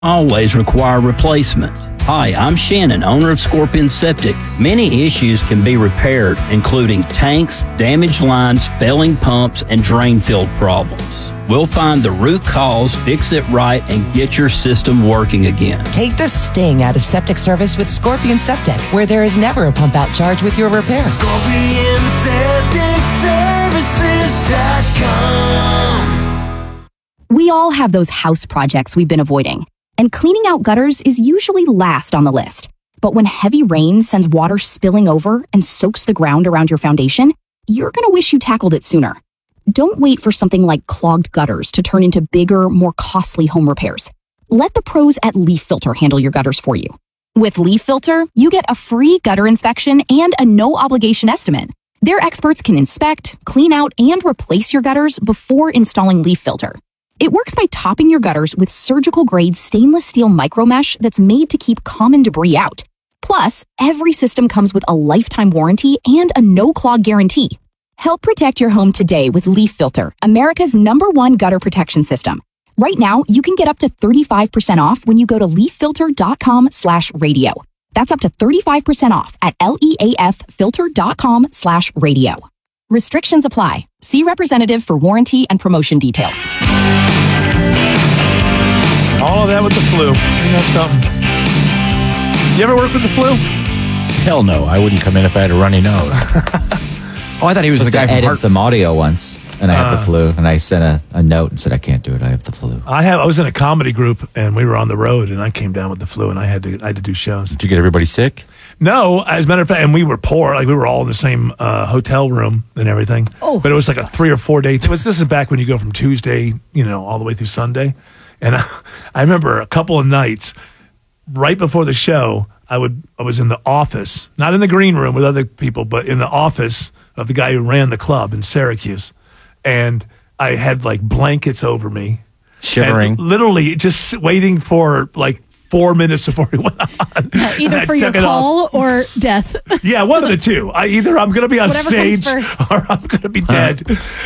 always require replacement. Hi, I'm Shannon, owner of Scorpion Septic. Many issues can be repaired, including tanks, damaged lines, failing pumps, and drain field problems. We'll find the root cause, fix it right, and get your system working again. Take the sting out of septic service with Scorpion Septic, where there is never a pump out charge with your repair. ScorpionSepticServices.com. We all have those house projects we've been avoiding. And cleaning out gutters is usually last on the list. But when heavy rain sends water spilling over and soaks the ground around your foundation, you're going to wish you tackled it sooner. Don't wait for something like clogged gutters to turn into bigger, more costly home repairs. Let the pros at Leaf Filter handle your gutters for you. With Leaf Filter, you get a free gutter inspection and a no-obligation estimate. Their experts can inspect, clean out, and replace your gutters before installing Leaf Filter. It works by topping your gutters with surgical-grade stainless steel micromesh that's made to keep common debris out. Plus, every system comes with a lifetime warranty and a no-clog guarantee. Help protect your home today with Leaf Filter, America's #1 gutter protection system. Right now, you can get up to 35% off when you go to leaffilter.com/radio. That's up to 35% off at leaffilter.com/radio. Restrictions apply. See representative for warranty and promotion details. All of that with the flu. You know something? You ever work with the flu? Hell no. I wouldn't come in if I had a runny nose. Oh, I thought he was the guy from edit some audio once, and I had the flu, and I sent a note and said I can't do it. I have the flu. I was in a comedy group, and we were on the road, and I came down with the flu, and I had to do shows. Did you get everybody sick? No, as a matter of fact, and we were poor. Like we were all in the same hotel room and everything. Oh, but it was like a 3 or 4 day. This is back when you go from Tuesday, all the way through Sunday. And I remember a couple of nights right before the show, I was in the office, not in the green room with other people, but in the office of the guy who ran the club in Syracuse, and I had like blankets over me, shivering, literally just waiting for like 4 minutes before he went on. Either for your call or death. Yeah, one of the two. Either I'm going to be on Whatever stage comes first. or I'm going to be dead.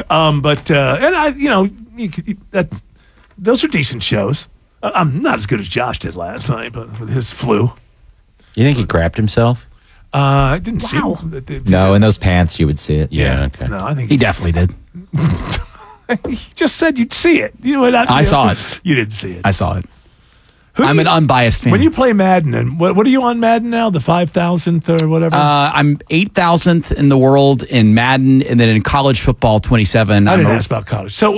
Those are decent shows. I'm not as good as Josh did last night, but with his flu. You think he crapped himself? I didn't see him. No, in those pants you would see it. Yeah, okay. No, I think He definitely did. he just said you'd see it. I saw it. You didn't see it. I saw it. I'm an unbiased fan. When you play Madden, and what are you on Madden now? The 5,000th or whatever? I'm 8,000th in the world in Madden, and then in college football, 27. I didn't ask about college. So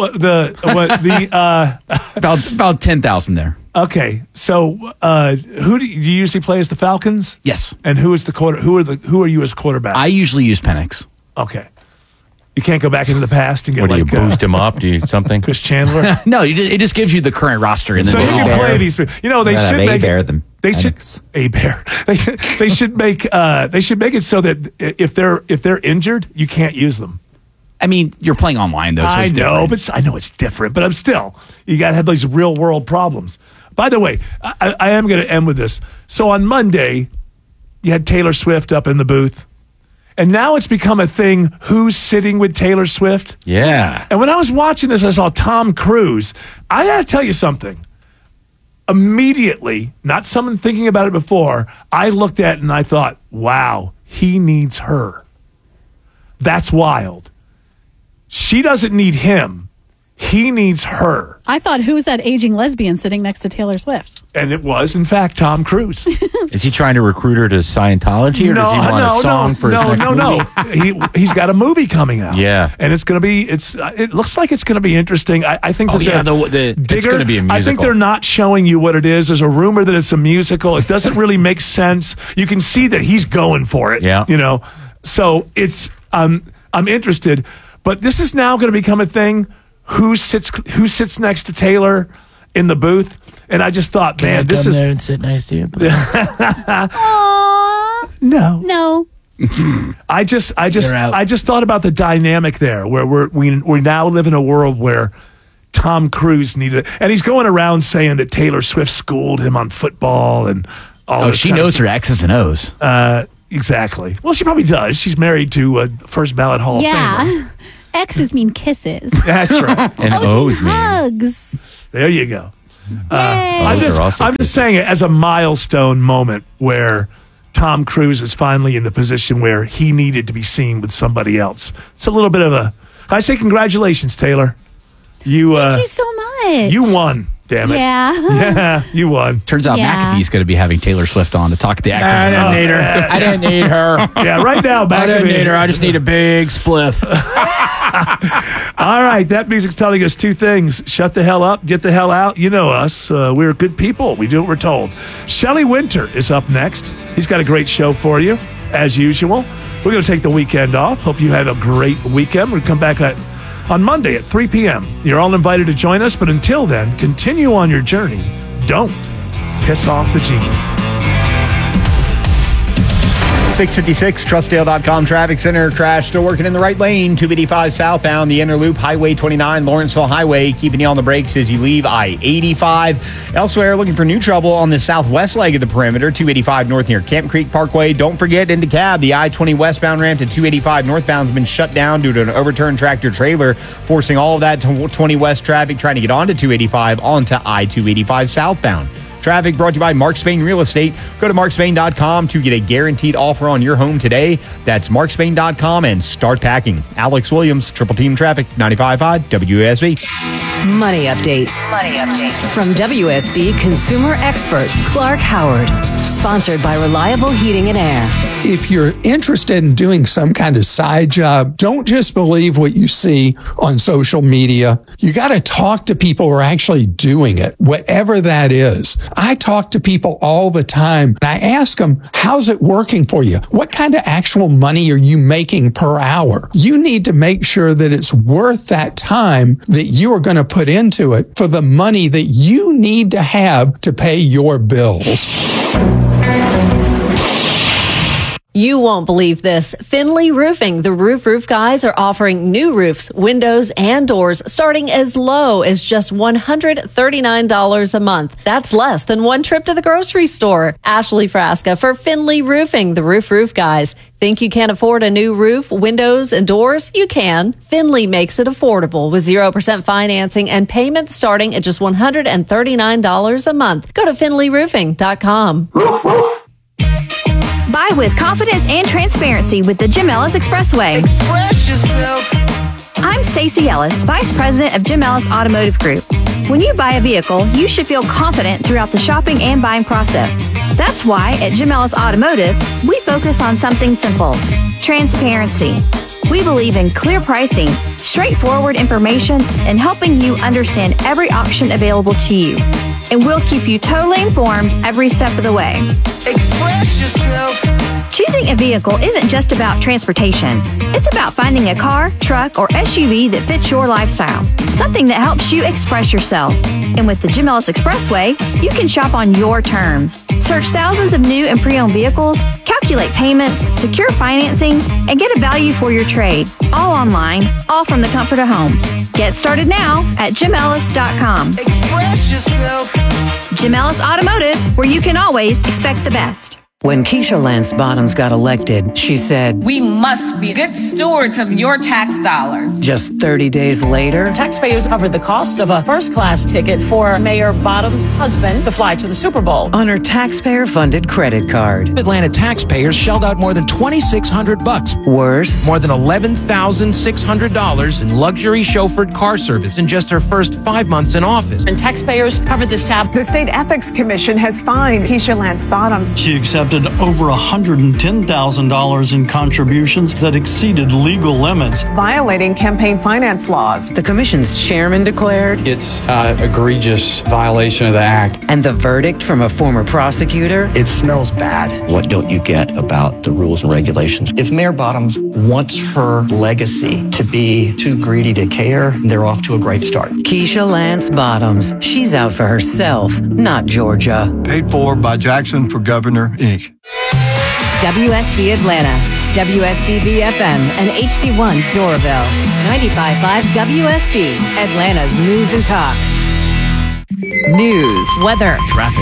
about 10,000 there. Okay, so who do you usually play as the Falcons? Yes. And who is the quarter? Who are you as quarterback? I usually use Penix. Okay. You can't go back into the past and get What do you boost him up? Do you something? Chris Chandler? No, it just gives you the current roster. And So you can play these. They should make A-Bear them. They should A-Bear. They should make it so that if they're injured, you can't use them. I mean, you're playing online though. So I it's know, different. but I know it's different. But you got to have these real world problems. By the way, I am going to end with this. So on Monday, you had Taylor Swift up in the booth. And now it's become a thing, who's sitting with Taylor Swift? Yeah. And when I was watching this, I saw Tom Cruise. I got to tell you something. Immediately, not someone thinking about it before, I looked at it and I thought, wow, he needs her. That's wild. She doesn't need him. He needs her. I thought, who's that aging lesbian sitting next to Taylor Swift? And it was, in fact, Tom Cruise. Is he trying to recruit her to Scientology, or does he want a song for his next movie? He's got a movie coming out. Yeah. And it's going to be, it looks like it's going to be interesting. I think that it's going to be a musical. I think they're not showing you what it is. There's a rumor that it's a musical. It doesn't really make sense. You can see that he's going for it. Yeah. So it's, I'm interested. But this is now going to become a thing. Who sits next to Taylor in the booth? And I just thought, Can man, I this come is there and sit next to you. no. I just thought about the dynamic there, where we now live in a world where Tom Cruise needed, and he's going around saying that Taylor Swift schooled him on football and all. Oh, she knows her X's and O's. Exactly. Well, she probably does. She's married to a first ballot Hall of Famer. X's mean kisses. That's right. And O's mean hugs. There you go. I'm just saying it as a milestone moment where Tom Cruise is finally in the position where he needed to be seen with somebody else. It's a little bit of I say congratulations, Taylor. Thank you so much. You won. Damn it. Yeah, you won. Turns out McAfee's going to be having Taylor Swift on to talk to the actors. I didn't need her. I didn't need her. Yeah, right now, McAfee. I didn't need her. I just need a big spliff. All right, that music's telling us two things. Shut the hell up, get the hell out. You know us. We're good people. We do what we're told. Shelley Winter is up next. He's got a great show for you, as usual. We're going to take the weekend off. Hope you have a great weekend. We'll come back on Monday at 3 p.m. You're all invited to join us, but until then, continue on your journey. Don't piss off the genie. 656 Trustdale.com traffic center crash still working in the right lane. 285 southbound, the inner loop, Highway 29, Lawrenceville Highway, keeping you on the brakes as you leave I-85. Elsewhere, looking for new trouble on the southwest leg of the perimeter, 285 north near Camp Creek Parkway. Don't forget, in DeKalb, the I-20 westbound ramp to 285 northbound has been shut down due to an overturned tractor trailer, forcing all of that 20 west traffic trying to get onto 285 onto I-285 southbound. Traffic brought to you by Mark Spain Real Estate. Go to markspain.com to get a guaranteed offer on your home today. That's markspain.com and start packing. Alex Williams, Triple Team Traffic, 95.5 WSB. Money update. From WSB consumer expert Clark Howard. Sponsored by Reliable Heating and Air. If you're interested in doing some kind of side job, don't just believe what you see on social media. You got to talk to people who are actually doing it, whatever that is. I talk to people all the time. And I ask them, how's it working for you? What kind of actual money are you making per hour? You need to make sure that it's worth that time that you are going to put into it for the money that you need to have to pay your bills. You won't believe this. Finley Roofing, the roof guys, are offering new roofs, windows, and doors starting as low as just $139 a month. That's less than one trip to the grocery store. Ashley Frasca for Finley Roofing, the roof guys. Think you can't afford a new roof, windows, and doors? You can. Finley makes it affordable with 0% financing and payments starting at just $139 a month. Go to finleyroofing.com. Buy with confidence and transparency with the Jim Ellis Expressway. Express yourself. I'm Stacey Ellis, Vice President of Jim Ellis Automotive Group. When you buy a vehicle, you should feel confident throughout the shopping and buying process. That's why at Jim Ellis Automotive, we focus on something simple: transparency. We believe in clear pricing, straightforward information, and helping you understand every option available to you. And we'll keep you totally informed every step of the way. Express yourself. Choosing a vehicle isn't just about transportation. It's about finding a car, truck, or SUV that fits your lifestyle. Something that helps you express yourself. And with the Jim Ellis Expressway, you can shop on your terms. Search thousands of new and pre-owned vehicles, calculate payments, secure financing, and get a value for your trade. All online, all from the comfort of home. Get started now at JimEllis.com. Express yourself. Jim Ellis Automotive, where you can always expect the best. When Keisha Lance Bottoms got elected, she said, "We must be good stewards of your tax dollars." Just 30 days later, taxpayers covered the cost of a first-class ticket for Mayor Bottoms' husband to fly to the Super Bowl on her taxpayer-funded credit card. Atlanta taxpayers shelled out more than $2,600. Worse, more than $11,600 in luxury chauffeured car service in just her first 5 months in office. And taxpayers covered this tab. The State Ethics Commission has fined Keisha Lance Bottoms. She accepted over $110,000 in contributions that exceeded legal limits, violating campaign finance laws. The commission's chairman declared it's an egregious violation of the act. And the verdict from a former prosecutor? It smells bad. What don't you get about the rules and regulations? If Mayor Bottoms wants her legacy to be too greedy to care, they're off to a great start. Keisha Lance Bottoms. She's out for herself, not Georgia. Paid for by Jackson for Governor, Inc. WSB Atlanta, WSB BFM, and HD1 Doraville. 95.5 WSB, Atlanta's News and Talk. News, weather, traffic.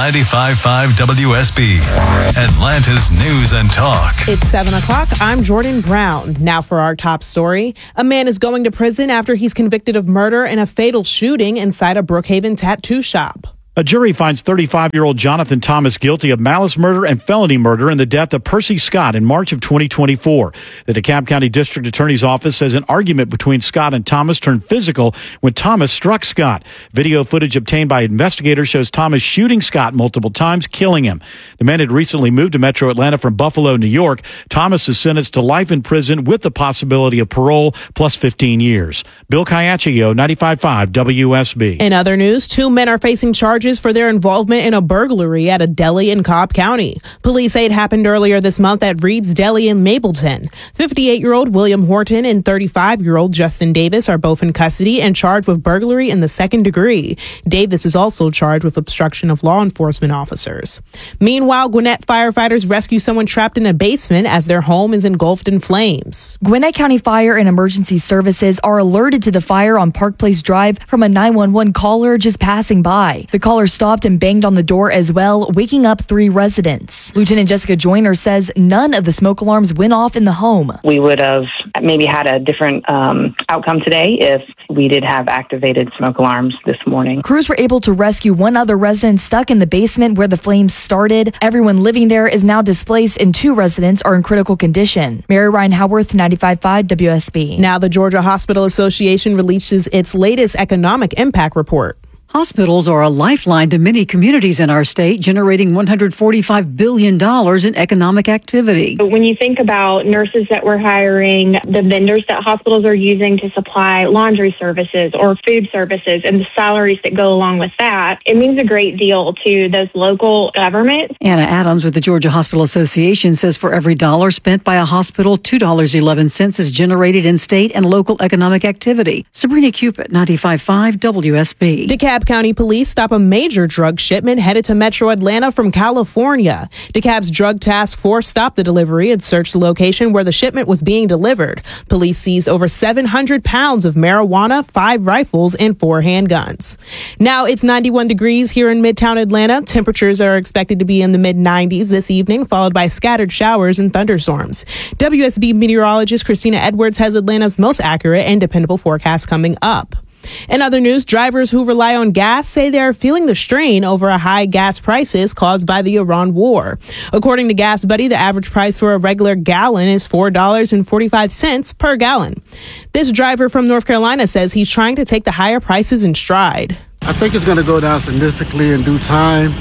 95.5 WSB, Atlanta's News and Talk. It's 7 o'clock. I'm Jordan Brown. Now for our top story. A man is going to prison after he's convicted of murder in a fatal shooting inside a Brookhaven tattoo shop. A jury finds 35-year-old Jonathan Thomas guilty of malice murder and felony murder in the death of Percy Scott in March of 2024. The DeKalb County District Attorney's Office says an argument between Scott and Thomas turned physical when Thomas struck Scott. Video footage obtained by investigators shows Thomas shooting Scott multiple times, killing him. The man had recently moved to Metro Atlanta from Buffalo, New York. Thomas is sentenced to life in prison with the possibility of parole plus 15 years. Bill Caiaccio, 95.5 WSB. In other news, 2 men are facing charges for their involvement in a burglary at a deli in Cobb County. Police say it happened earlier this month at Reed's Deli in Mapleton. 58-year-old William Horton and 35-year-old Justin Davis are both in custody and charged with burglary in the 2nd degree. Davis is also charged with obstruction of law enforcement officers. Meanwhile, Gwinnett firefighters rescue someone trapped in a basement as their home is engulfed in flames. Gwinnett County Fire and Emergency Services are alerted to the fire on Park Place Drive from a 911 caller just passing by. The caller stopped and banged on the door as well, waking up 3 residents. Lieutenant Jessica Joyner says none of the smoke alarms went off in the home. We would have maybe had a different outcome today if we did have activated smoke alarms this morning. Crews were able to rescue 1 other resident stuck in the basement where the flames started. Everyone living there is now displaced and 2 residents are in critical condition. Mary Ryan Howarth, 95.5 WSB. Now the Georgia Hospital Association releases its latest economic impact report. Hospitals are a lifeline to many communities in our state, generating $145 billion in economic activity. When you think about nurses that we're hiring, the vendors that hospitals are using to supply laundry services or food services, and the salaries that go along with that, it means a great deal to those local governments. Anna Adams with the Georgia Hospital Association says for every dollar spent by a hospital, $2.11 is generated in state and local economic activity. Sabrina Cupid, 95.5 WSB. DeKalb County Police stop a major drug shipment headed to Metro Atlanta from California. DeKalb's Drug Task Force stopped the delivery and searched the location where the shipment was being delivered. Police seized over 700 pounds of marijuana, 5 rifles, and 4 handguns. Now it's 91 degrees here in Midtown Atlanta. Temperatures are expected to be in the mid-90s this evening, followed by scattered showers and thunderstorms. WSB meteorologist Christina Edwards has Atlanta's most accurate and dependable forecast coming up. In other news, drivers who rely on gas say they are feeling the strain over high gas prices caused by the Iran war. According to Gas Buddy, the average price for a regular gallon is $4.45 per gallon. This driver from North Carolina says he's trying to take the higher prices in stride. I think it's going to go down significantly in due time.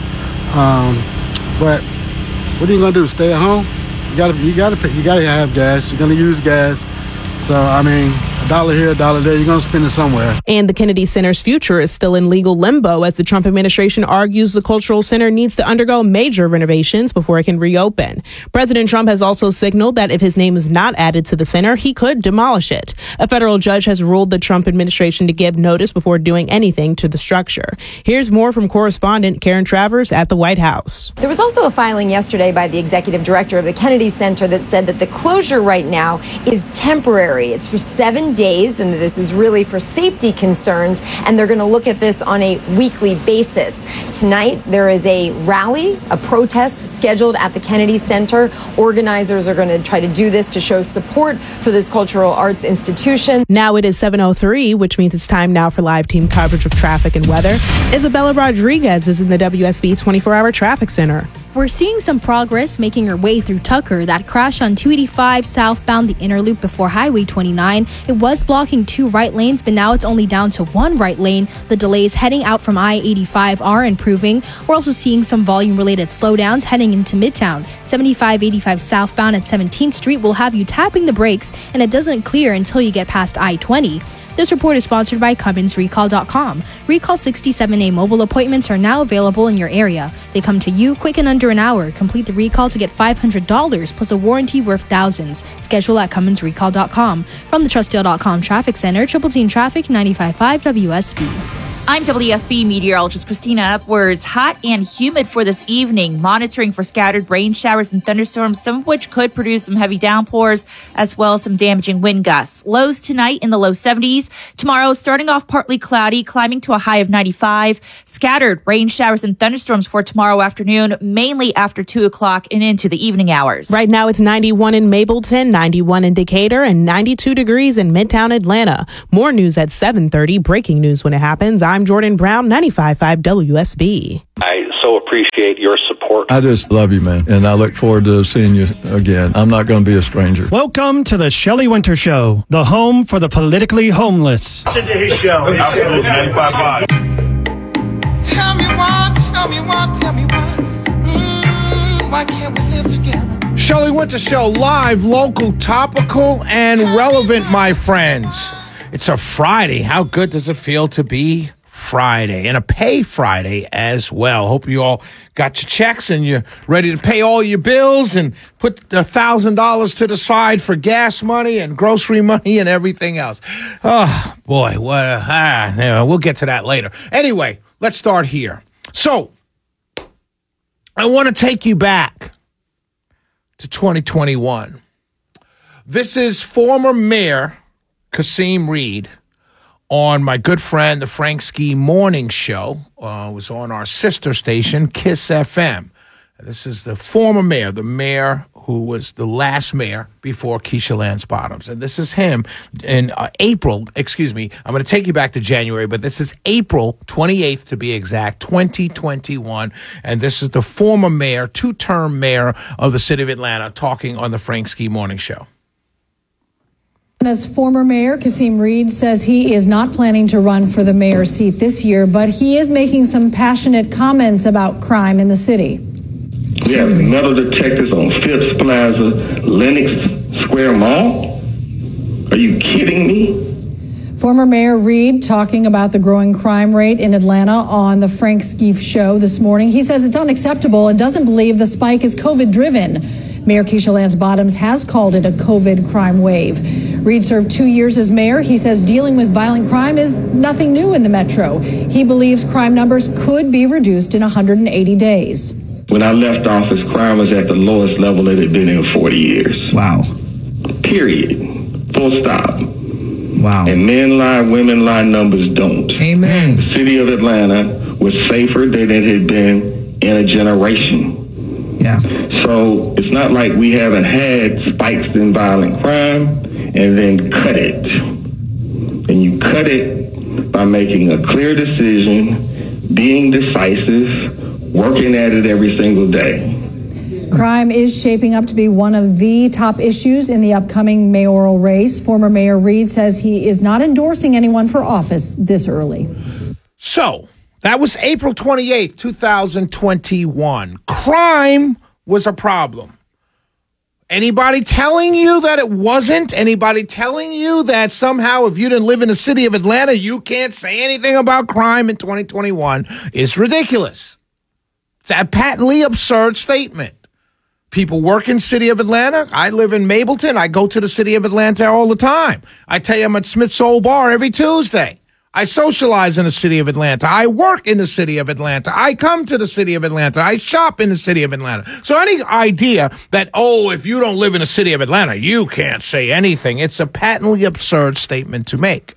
But what are you going to do? Stay at home? You got to have gas. You're going to use gas. So, I mean, $1 here, $1 there, you're going to spend it somewhere. And the Kennedy Center's future is still in legal limbo as the Trump administration argues the cultural center needs to undergo major renovations before it can reopen. President Trump has also signaled that if his name is not added to the center, he could demolish it. A federal judge has ruled the Trump administration to give notice before doing anything to the structure. Here's more from correspondent Karen Travers at the White House. There was also a filing yesterday by the executive director of the Kennedy Center that said that the closure right now is temporary. It's for 7 days, and this is really for safety concerns, and they're going to look at this on a weekly basis. Tonight, there is a rally, a protest scheduled at the Kennedy Center. Organizers are going to try to do this to show support for this cultural arts institution. Now it is 7:03, which means it's time now for live team coverage of traffic and weather. Isabella Rodriguez is in the WSB 24-hour traffic center. We're seeing some progress making our way through Tucker. That crash on 285 southbound the inner loop before Highway 29. It was blocking 2 right lanes, but now it's only down to 1 right lane. The delays heading out from I-85 are improving. We're also seeing some volume-related slowdowns heading into Midtown. 75-85 southbound at 17th Street will have you tapping the brakes, and it doesn't clear until you get past I-20. This report is sponsored by CumminsRecall.com. Recall 67A mobile appointments are now available in your area. They come to you quick and under an hour. Complete the recall to get $500 plus a warranty worth thousands. Schedule at CumminsRecall.com. From the TrustDale.com Traffic Center, Triple Team Traffic 95.5 WSB. I'm WSB meteorologist Christina Upwards. Hot and humid for this evening, monitoring for scattered rain showers and thunderstorms, some of which could produce some heavy downpours, as well as some damaging wind gusts. Lows tonight in the low 70s. Tomorrow, starting off partly cloudy, climbing to a high of 95. Scattered rain showers and thunderstorms for tomorrow afternoon, mainly after 2 o'clock and into the evening hours. Right now, it's 91 in Mableton, 91 in Decatur, and 92 degrees in Midtown Atlanta. More news at 7:30. Breaking news when it happens. I'm Jordan Brown, 95.5 WSB. I so appreciate your support. I just love you, man, and I look forward to seeing you again. I'm not going to be a stranger. Welcome to the Shelley Winter Show, the home for the politically homeless. Listen to his show. Absolutely 95.5. Tell me why. Why can't we live together? Shelley Winter Show, live, local, topical, and relevant, my friends. It's a Friday. How good does it feel to be Friday, and a pay Friday as well? Hope you all got your checks and you're ready to pay all your bills and put the $1,000 to the side for gas money and grocery money and everything else. Oh boy, we'll get to that later. Anyway, let's start here. So I want to take you back to 2021. This is former Mayor Kasim Reed on my good friend, the Frank Ski Morning Show. It was on our sister station, KISS FM. This is the former mayor, the mayor who was the last mayor before Keisha Lance Bottoms. And this is him in April, I'm going to take you back to January, but this is April 28th to be exact, 2021. And this is the former mayor, two-term mayor of the city of Atlanta, talking on the Frank Ski Morning Show. As former mayor, Kasim Reed says he is not planning to run for the mayor's seat this year, but he is making some passionate comments about crime in the city. We have metal detectors on Phipps Plaza, Lenox Square Mall. Are you kidding me? Former Mayor Reed talking about the growing crime rate in Atlanta on the Frank Ski Show this morning. He says it's unacceptable and doesn't believe the spike is COVID-driven. Mayor Keisha Lance Bottoms has called it a COVID crime wave. Reed served 2 years as mayor. He says dealing with violent crime is nothing new in the metro. He believes crime numbers could be reduced in 180 days. When I left office, crime was at the lowest level it had been in 40 years. Wow. Period. Full stop. Wow. And men lie, women lie, numbers don't. Amen. The city of Atlanta was safer than it had been in a generation. Yeah. So it's not like we haven't had spikes in violent crime and then cut it. And you cut it by making a clear decision, being decisive, working at it every single day. Crime is shaping up to be one of the top issues in the upcoming mayoral race. Former Mayor Reed says he is not endorsing anyone for office this early. So that was April 28th, 2021. Crime was a problem. Anybody telling you that it wasn't? Anybody telling you that somehow if you didn't live in the city of Atlanta, you can't say anything about crime in 2021 is ridiculous. It's a patently absurd statement. People work in the city of Atlanta. I live in Mableton. I go to the city of Atlanta all the time. I tell you, I'm at Smith's Soul Bar every Tuesday. I socialize in the city of Atlanta. I work in the city of Atlanta. I come to the city of Atlanta. I shop in the city of Atlanta. So any idea that, if you don't live in the city of Atlanta, you can't say anything, it's a patently absurd statement to make.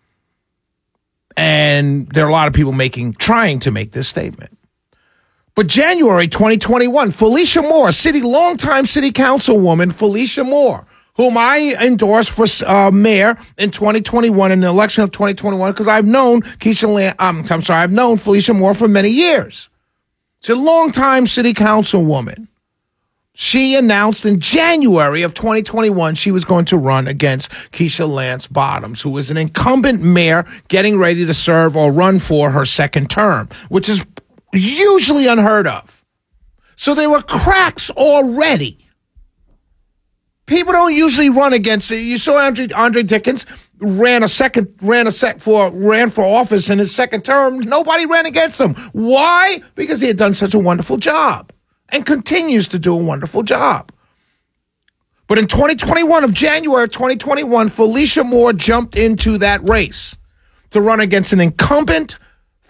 And there are a lot of people trying to make this statement. But January 2021, Felicia Moore, longtime city councilwoman Felicia Moore, whom I endorsed for mayor in 2021 in the election of 2021 because I've known I've known Felicia Moore for many years. She's a longtime city councilwoman. She announced in January of 2021 she was going to run against Keisha Lance Bottoms, who is an incumbent mayor getting ready to serve or run for her second term, which is usually unheard of. So there were cracks already. People don't usually run against it. You saw Andre Dickens ran for office in his second term. Nobody ran against him. Why? Because he had done such a wonderful job and continues to do a wonderful job. But in January 2021, Felicia Moore jumped into that race to run against an incumbent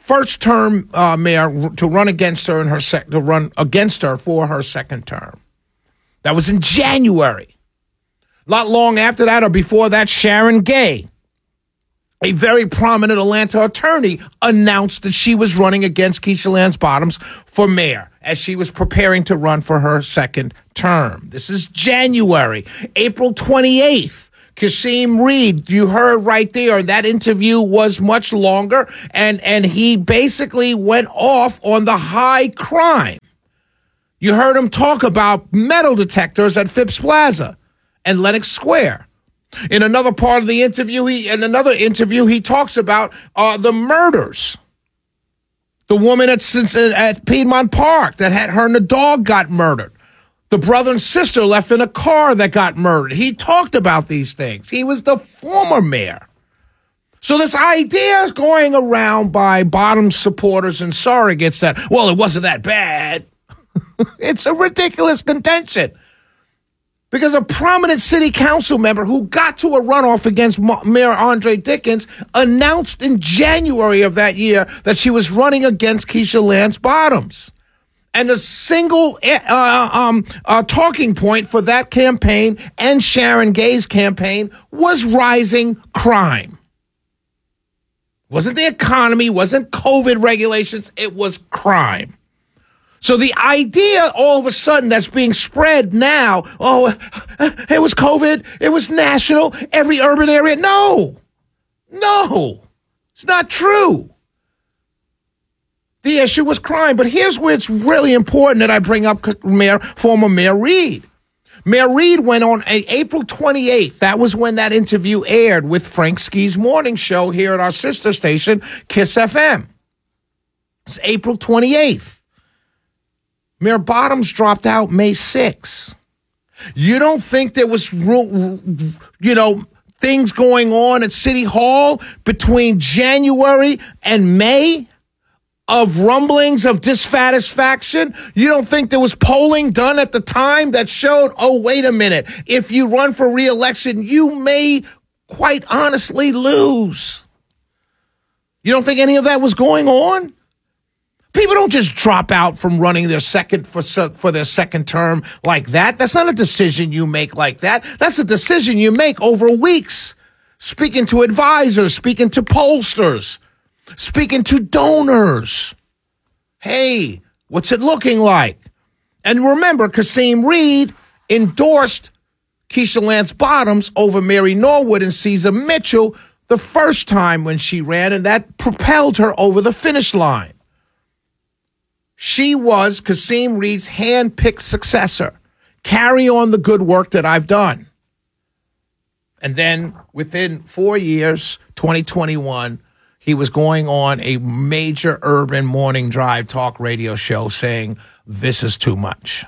first-term mayor to run against her for her second term. That was in January. Not long after that, or before that, Sharon Gay, a very prominent Atlanta attorney, announced that she was running against Keisha Lance Bottoms for mayor as she was preparing to run for her second term. This is January. April 28th, Kasim Reed, you heard right there, that interview was much longer, and he basically went off on the high crime. You heard him talk about metal detectors at Phipps Plaza and Lenox Square. In another part of the interview, he talks about the murders. The woman at Piedmont Park that had her and the dog got murdered. The brother and sister left in a car that got murdered. He talked about these things. He was the former mayor. So this idea is going around by Bottoms supporters and surrogates that, well, it wasn't that bad. It's a ridiculous contention. Because a prominent city council member who got to a runoff against Mayor Andre Dickens announced in January of that year that she was running against Keisha Lance Bottoms. And the single talking point for that campaign and Sharon Gay's campaign was rising crime. Wasn't the economy, wasn't COVID regulations, it was crime. So the idea all of a sudden that's being spread now, it was COVID, it was national, every urban area. No, it's not true. The issue was crime. But here's where it's really important that I bring up former Mayor Reed. Mayor Reed went on April 28th. That was when that interview aired with Frank Ski's morning show here at our sister station, KISS FM. It's April 28th. Mayor Bottoms dropped out May 6th. You don't think there was, things going on at City Hall between January and May of rumblings of dissatisfaction? You don't think there was polling done at the time that showed, oh, wait a minute, if you run for re-election, you may quite honestly lose? You don't think any of that was going on? People don't just drop out from running their for their second term like that. That's not a decision you make like that. That's a decision you make over weeks, speaking to advisors, speaking to pollsters, speaking to donors. Hey, what's it looking like? And remember, Kasim Reed endorsed Keisha Lance Bottoms over Mary Norwood and Caesar Mitchell the first time when she ran, and that propelled her over the finish line. She was Kasim Reed's hand-picked successor. Carry on the good work that I've done. And then within 4 years, 2021, he was going on a major urban morning drive talk radio show saying, this is too much.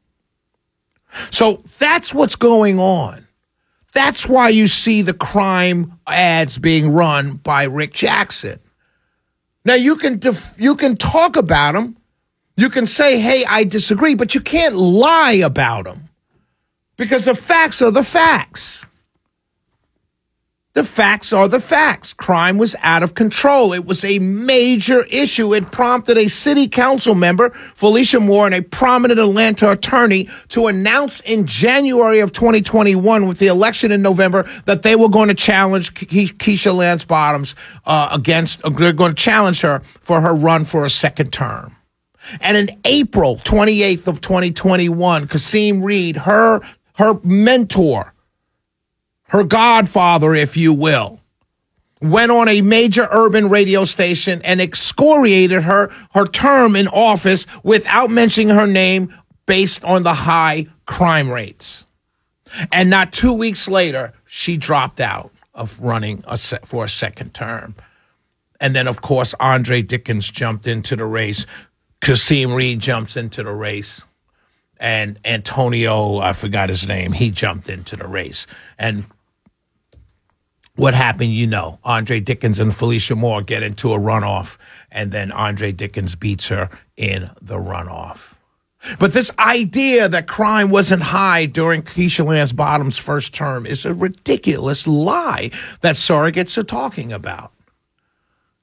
So that's what's going on. That's why you see the crime ads being run by Rick Jackson. Now, you can talk about him. You can say, hey, I disagree, but you can't lie about them because the facts are the facts. The facts are the facts. Crime was out of control. It was a major issue. It prompted a city council member, Felicia Moore, and a prominent Atlanta attorney to announce in January of 2021 with the election in November that they were going to challenge Keisha Lance Bottoms they're going to challenge her for her run for a second term. And in April 28th of 2021, Kasim Reed, her mentor, her godfather, if you will, went on a major urban radio station and excoriated her term in office without mentioning her name based on the high crime rates. And not 2 weeks later, she dropped out of running for a second term. And then, of course, Andre Dickens jumped into the race. Kasim Reed jumps into the race, and Antonio, I forgot his name, he jumped into the race. And what happened, Andre Dickens and Felicia Moore get into a runoff, and then Andre Dickens beats her in the runoff. But this idea that crime wasn't high during Keisha Lance Bottoms' first term is a ridiculous lie that surrogates are talking about.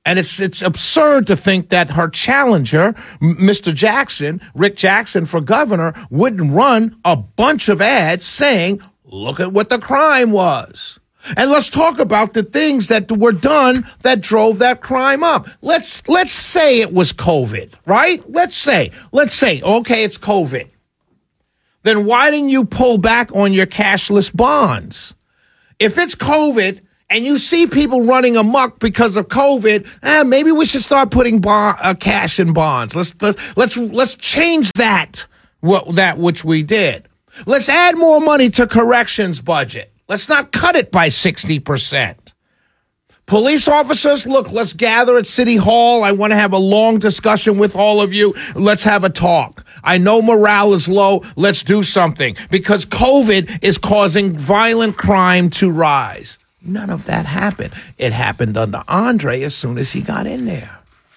And it's absurd to think that her challenger, Mr. Jackson, Rick Jackson for governor, wouldn't run a bunch of ads saying, look at what the crime was. And let's talk about the things that were done that drove that crime up. Let's say it was COVID, right? Let's say, okay, it's COVID. Then why didn't you pull back on your cashless bonds? If it's COVID and you see people running amok because of COVID, maybe we should start putting cash in bonds. Let's change that which we did. Let's add more money to corrections budget. Let's not cut it by 60%. Police officers, look, let's gather at City Hall. I want to have a long discussion with all of you. Let's have a talk. I know morale is low. Let's do something because COVID is causing violent crime to rise. None of that happened. It happened under Andre as soon as he got in there.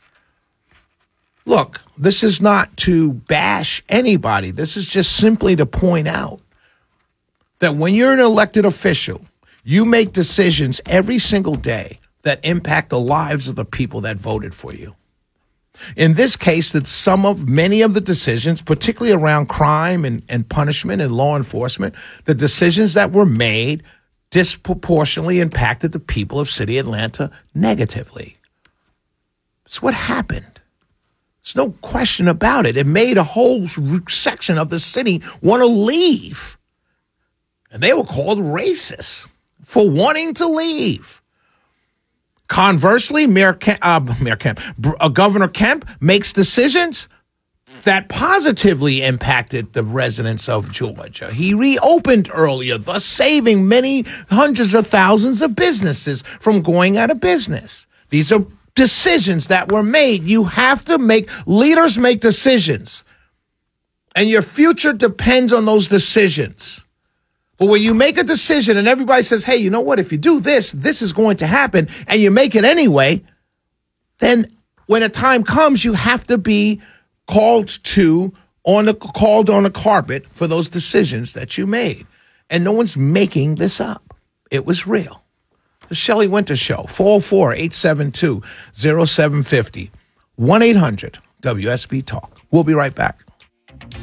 Look, this is not to bash anybody. This is just simply to point out that when you're an elected official, you make decisions every single day that impact the lives of the people that voted for you. In this case, that many of the decisions, particularly around crime and punishment and law enforcement, the decisions that were made disproportionately impacted the people of City Atlanta negatively. It's what happened. There's no question about it. It made a whole section of the city want to leave. And they were called racist for wanting to leave. Conversely, Governor Kemp makes decisions that positively impacted the residents of Georgia. He reopened earlier, thus saving many hundreds of thousands of businesses from going out of business. These are decisions that were made. Leaders make decisions, and your future depends on those decisions. But when you make a decision and everybody says, hey, you know what, if you do this, this is going to happen, and you make it anyway, then when a time comes, you have to be called on the carpet for those decisions that you made. And no one's making this up. It was real. The Shelley Winter Show, 404-872-0750, 1-800-WSB-TALK. We'll be right back.